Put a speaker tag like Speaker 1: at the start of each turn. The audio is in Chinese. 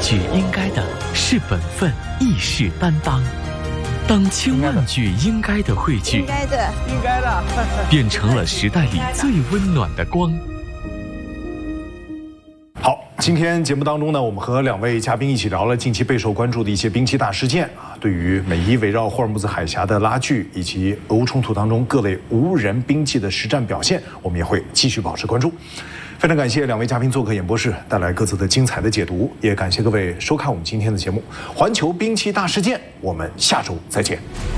Speaker 1: 句应该的是本分，义士担当。当千万句应该的汇聚，
Speaker 2: 应该的，
Speaker 1: 变成了时代里最温暖的光。
Speaker 3: 好，今天节目当中呢，我们和2位嘉宾一起聊了近期备受关注的一些兵器大事件啊，对于美伊围绕霍尔木兹海峡的拉锯，以及俄乌冲突当中各类无人兵器的实战表现，我们也会继续保持关注。非常感谢2位嘉宾做客演播室，带来各自的精彩的解读，也感谢各位收看我们今天的节目《环球兵器大事件》，我们下周再见。